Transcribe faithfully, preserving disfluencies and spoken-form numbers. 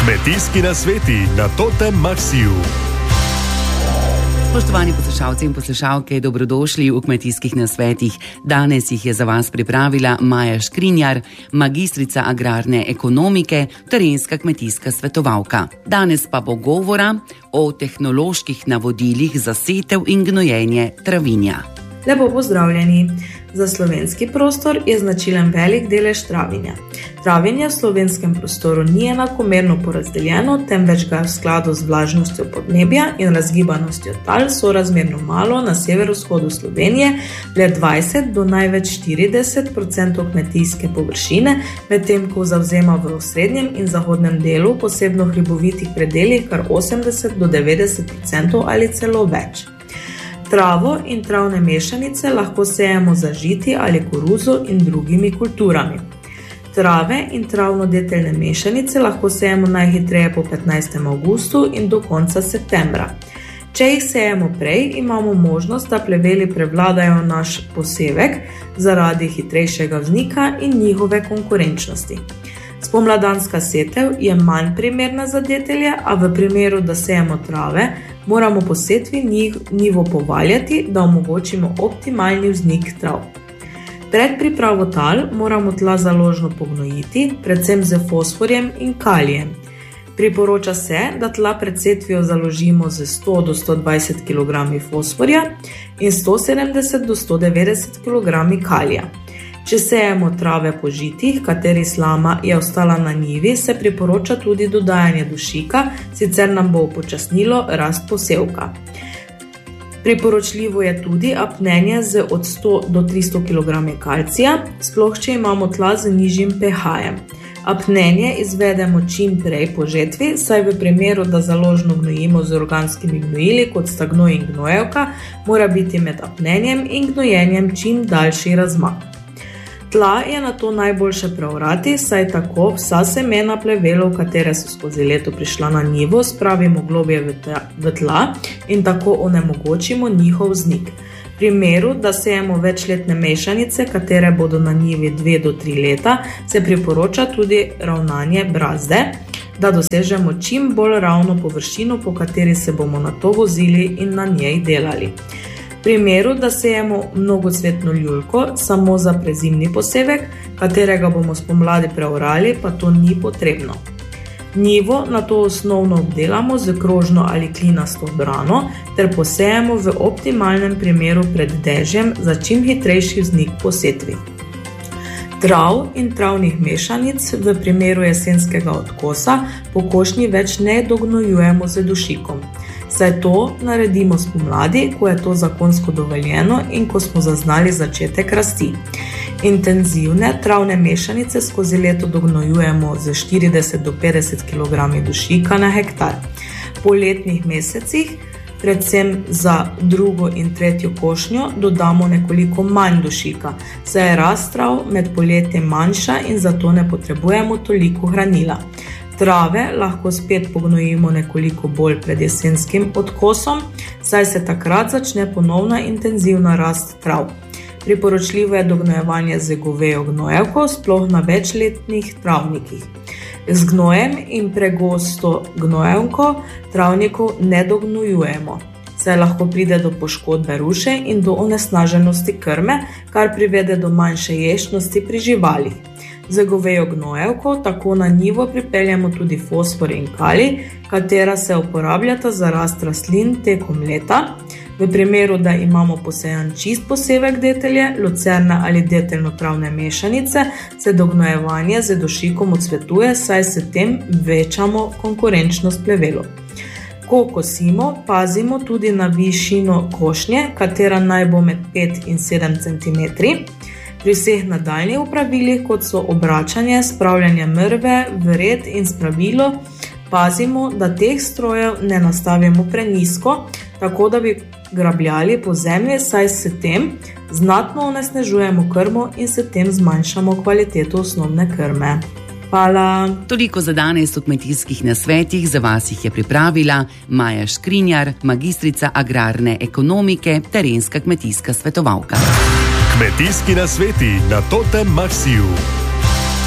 Kmetijski nasveti na Totem Maxiju. Spoštovani poslušalci in poslušalke, dobrodošli v Kmetijskih nasvetih. Danes jih je za vas pripravila Maja Škrinjar, magistrica agrarne ekonomike, terenska kmetijska svetovalka. Danes pa bo govora o tehnoloških navodilih za setev in gnojenje travinja. Lepo pozdravljeni. Za slovenski prostor je značilen velik delež travinja. Travinje v slovenskem prostoru ni enakomerno porazdeljeno, temveč ga v skladu z vlažnostjo podnebja in razgibanostjo tal sorazmerno malo na severovzhodu Slovenije, le dvajset do največ štirideset odstotkov kmetijske površine, medtem ko zavzema v osrednjem in zahodnem delu, posebno hribovitih predelih, kar osemdeset do devetdeset odstotkov ali celo več. Travo in travne mešanice lahko sejemo za žiti ali koruzo in drugimi kulturami. Trave in travno-deteljne mešanice lahko sejemo najhitreje po petnajstem avgustu in do konca septembra. Če jih sejemo prej, imamo možnost, da pleveli prevladajo naš posevek zaradi hitrejšega vznika in njihove konkurenčnosti. Spomladanska setev je manj primerna za detelje, a v primeru, da sejemo trave, moramo po setvi njivo povaljati, da omogočimo optimalni vznik trav. Pred pripravo tal moramo tla založno pognojiti, predvsem z fosforjem in kalijem. Priporoča se, da tla pred setvijo založimo z sto do sto dvajset kilogramov fosforja in sto sedemdeset do sto devetdeset kilogramov kalija. Če sejemo trave po žitih, kateri slama je ostala na njivi, se priporoča tudi dodajanje dušika, sicer nam bo upočasnilo rast posevka. Priporočljivo je tudi apnenje z od sto do tristo kilogramov kalcija, sploh če imamo tla z nižjim pH-jem. Apnenje izvedemo čim prej po žetvi, saj v primeru, da založno gnojimo z organskimi gnojili, kot sta gnoj in gnojevka, mora biti med apnenjem in gnojenjem čim daljši razmak. Tla je na to najboljše preorati, saj tako vsa semena plevelov, katere so skozi leto prišla na njivo, spravimo globje v tla in tako onemogočimo njihov vznik. V primeru, da sejemo večletne mešanice, katere bodo na njivi dve do tri leta, se priporoča tudi ravnanje brazde, da dosežemo čim bolj ravno površino, po kateri se bomo na to vozili in na njej delali. V primeru, da sejemo mnogocvetno ljuljko samo za prezimni posevek, katerega bomo spomladi preorali, pa to ni potrebno. Njivo na to osnovno obdelamo z krožno ali klinasto brano ter posejemo v optimalnem primeru pred dežjem za čim hitrejši vznik po setvi. Trav in travnih mešanic v primeru jesenskega odkosa po košnji več ne dognojujemo z dušikom. Saj to naredimo spomladi, ko je to zakonsko dovoljeno in ko smo zaznali začetek rasti. Intenzivne travne mešanice skozi leto dognojujemo z štirideset do petdeset kilogramov dušika na hektar. Po letnih mesecih, predvsem za drugo in tretjo košnjo, dodamo nekoliko manj dušika, saj je rast trav med poletjem manjša in zato ne potrebujemo toliko hranila. Trave lahko spet pognojimo nekoliko bolj pred jesenskim odkosom, saj se takrat začne ponovna intenzivna rast trav. Priporočljivo je dognojevanje z govejo gnojevko, sploh na večletnih travnikih. Z gnojem in pregosto gnojevko travnikov ne dognojujemo, saj lahko pride do poškodbe ruše in do onesnaženosti krme, kar privede do manjše ješnosti pri živalih. Z govejo gnojevko tako na njivo pripeljamo tudi fosfor in kalij, katera se uporabljata za rast rastlin tekom leta. V primeru, da imamo posejan čist posevek detelje, lucerne ali deteljno-travne mešanice, se dognojevanje z dušikom odsvetuje, saj s tem večamo konkurenčnost plevelov. Ko kosimo, pazimo tudi na višino košnje, katera naj bo med pet in sedem centimetrov. Pri vseh nadaljnjih opravilih, kot so obračanje, spravljanje mrve v red in spravilo, pazimo, da teh strojev ne nastavimo prenizko, tako da bi grabljali po zemlji, saj s tem znatno onesnažujemo krmo in s tem zmanjšamo kvaliteto osnovne krme. Hvala. Toliko za danes v Kmetijskih nasvetih. Za vas jih je pripravila Maja Škrinjar, magistrica agrarne ekonomike, terenska kmetijska svetovalka. Kmetijski nasveti na Totem Maxiju.